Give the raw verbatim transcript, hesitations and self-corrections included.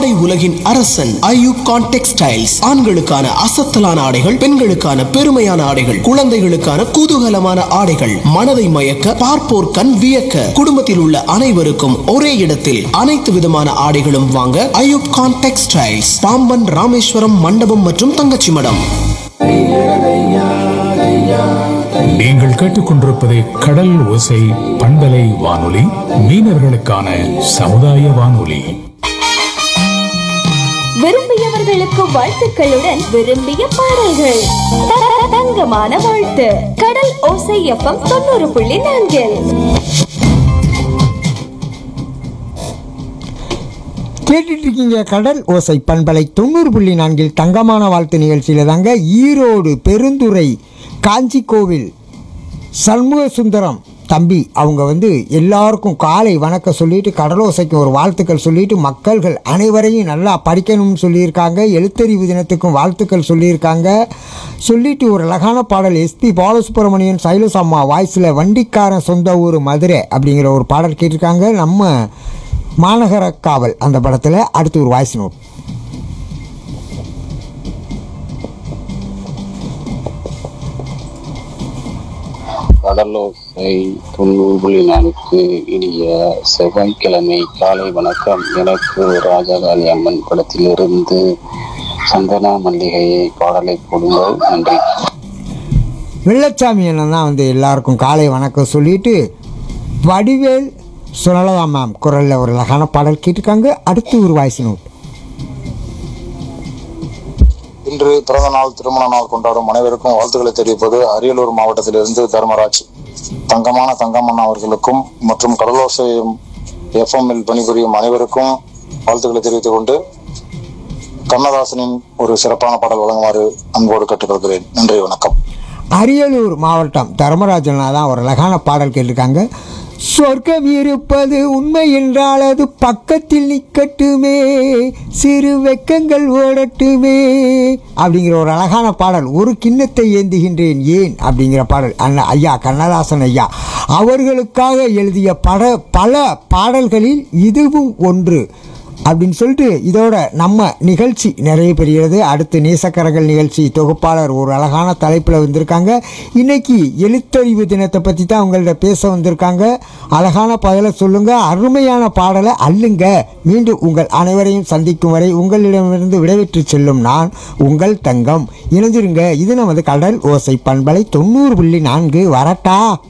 ஆடை உலகின் அரசன் ஐயூப் கான் டெக்ஸ்டைல்ஸ். ஆண்களுக்கான அசத்தலான ஆடைகள், பெண்களுக்கான பெருமையான ஆடைகள், குழந்தைகளுக்கான குதூகலமான ஆடைகள், மனதை மயக்க பார்ப்போர் கண் வியக்க, குடும்பத்தில் உள்ள அனைவருக்கும் ஒரே இடத்தில் அனைத்து விதமான ஆடைகளும் வாங்க ஐயூப் கான் டெக்ஸ்டைல்ஸ், பாம்பன் ராமேஸ்வரம் மண்டபம் மற்றும் தங்கச்சி மடம். நீங்கள் கேட்டுக்கொண்டிருப்பது கடல் ஓசை பண்பலை வானொலி, மீனவர்களுக்கான சமுதாய வானொலி. விரும்பியவர்களுக்கு வாழ்த்துக்களுடன் விரும்பிய பாடல்கள். தங்கமான வாழ்த்து. கடல் ஓசை எஃப்எம் தொண்ணூறு புள்ளி நான்கில் கேட்டுட்டு இருக்கீங்க. கடல் ஓசை பண்பலை தொண்ணூறு புள்ளி நான்கில் தங்கமான வாழ்த்து நிகழ்ச்சியில் தாங்க ஈரோடு பெருந்துறை காஞ்சி கோவில் சண்முக சுந்தரம் தம்பி அவங்க வந்து எல்லாருக்கும் காலை வணக்கம் சொல்லிட்டு கடலோசைக்கு ஒரு வாழ்த்துக்கள் சொல்லிட்டு மக்கள்கள் அனைவரையும் நல்லா படிக்கணும்னு சொல்லியிருக்காங்க. எழுத்தறிவு தினத்துக்கும் வாழ்த்துக்கள் சொல்லியிருக்காங்க. சொல்லிட்டு ஒரு அழகான பாடல் எஸ்பி பாலசுப்ரமணியன் சைலசம்மா வாய்ஸில் வண்டிக்காரன் சொந்த ஊர் மதுரை அப்படிங்கிற ஒரு பாடல் கேட்டிருக்காங்க. நம்ம மாநகர காவல் அந்த படத்தில் அடுத்து ஒரு வாய்ஸ் நோட். கடலோசை தொண்ணூறு புள்ளி நான்கு இனிய செவ்வாய்க்கிழமை காலை வணக்கம். எனக்கு ராஜகாளி அம்மன் படத்திலிருந்து சந்தனா மல்லிகையை பாடலை போடுங்கள். நன்றி. வெள்ளச்சாமி அண்ணன் தான் வந்து எல்லாருக்கும் காலை வணக்கம் சொல்லிட்டு வடிவேல் சுனலதா மேம் குரலில் ஒரு அழகான பாடல் கேட்டிருக்காங்க. அடுத்து ஒரு வாய்ஸ் நோட். இன்று பிறந்த நாள் திருமண நாள் கொண்டாடும் அனைவருக்கும் வாழ்த்துக்களை தெரிவிப்பது அரியலூர் மாவட்டத்திலிருந்து தர்மராஜ். தங்கமான தங்கம்மன் அவர்களுக்கும் மற்றும் கடலோசை எஃப்எம்மில் பணிபுரியும் அனைவருக்கும் வாழ்த்துக்களை தெரிவித்துக் கொண்டு கண்ணதாசனின் ஒரு சிறப்பான பாடல் வழங்குமாறு அன்போடு கேட்டுக்கொள்கிறேன். நன்றி, வணக்கம். அரியலூர் மாவட்டம் தர்மராஜனா தான் ஒரு அழகான பாடல் கேட்டிருக்காங்க. சொர்க்கம் இருப்பது உண்மை என்றால் அது பக்கத்தில் நிற்கட்டுமே, சிறு வெக்கங்கள் ஓடட்டுமே அப்படிங்கிற ஒரு அழகான பாடல். ஒரு கிண்ணத்தை ஏந்துகின்றேன் ஏன் அப்படிங்கிற பாடல் அண்ணா ஐயா கண்ணதாசன் ஐயா அவர்களுக்காக எழுதிய பட பல பாடல்களில் இதுவும் ஒன்று அப்படின்னு சொல்லிட்டு இதோட நம்ம நிகழ்ச்சி நிறைய பெறுகிறது. அடுத்து நேசக்கரங்கள் நிகழ்ச்சி தொகுப்பாளர் ஒரு அழகான தலைப்பில் வந்திருக்காங்க. இன்றைக்கி எழுத்தறிவு தினத்தை பற்றி தான் அவங்கள்ட்ட பேச வந்திருக்காங்க. அழகான பதிலை சொல்லுங்கள், அருமையான பாடலை அள்ளுங்க. மீண்டும் உங்கள் அனைவரையும் சந்திக்கும் வரை உங்களிடமிருந்து விடைபெற்று செல்லும் நான் உங்கள் தங்கம். இணைஞ்சிருங்க. இது நமது கடல் ஓசை பண்பலை தொண்ணூறு புள்ளி நான்கு. வரட்டா.